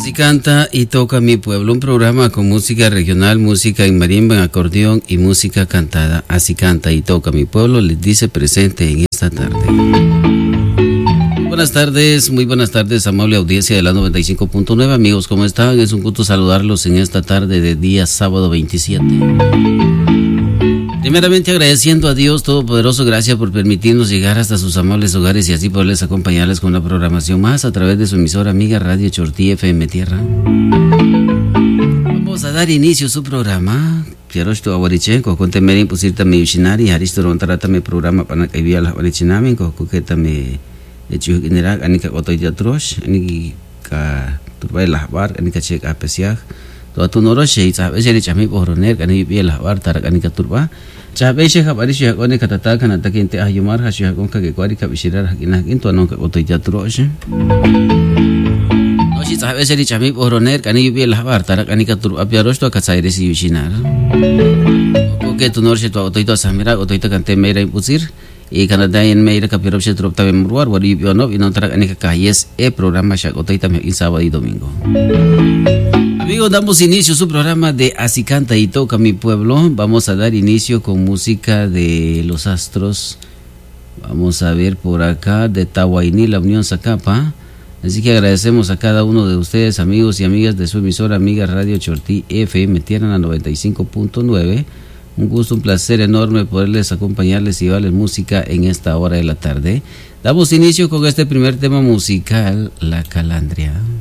Así canta y toca mi pueblo, un programa con música regional, música en marimba, en acordeón y música cantada. Así canta y toca mi pueblo, les dice presente en esta tarde. Muy buenas tardes, amable audiencia de la 95.9. Amigos, ¿cómo están? Es un gusto saludarlos en esta tarde de día sábado 27. Primeramente agradeciendo a Dios Todopoderoso, gracias por permitirnos llegar hasta sus amables hogares y así poderles acompañarles con una programación más a través de su emisora amiga Radio Chortí FM Tierra. Vamos a dar inicio a su programa. Pierosto Awarichenko, contemerin pusirta mi ushinari, haristo rontarata mi programa para que vía la Awarichinami, coqueta mi hecho general, anika otoy teatros, anika turbay lahbar, anika chek apesiak. Toda tu noro shei sabe shei chami pohroner kani vía lahbar tarak anika turba. Chabe shei habari shei kone katata kana takinte ayumar hasyu hakon ka ke kwari ka bishirar hakina kinto anon ka otoy teatros. No shei sabe shei chami pohroner kani vía lahbar tarak anika turba pierosto kasaire si ushinar. Oke tu noro shei to otoy to samira otoy to kante meira impusir. Y Canadá en meira capirop se trop también muruar wari bionov y no track anika calles programa shakotay también en sábado y domingo. Amigos, damos inicio a su programa de Así canta y toca mi pueblo. Vamos a dar inicio con música de Los Astros. Vamos a ver por acá de Tahuayní, la Unión Zacapa. Así que agradecemos a cada uno de ustedes, amigos y amigas de su emisora amiga Radio Chortí FM Tierra 95.9. Un gusto, un placer enorme poderles acompañarles y llevarles música en esta hora de la tarde. Damos inicio con este primer tema musical, La Calandria.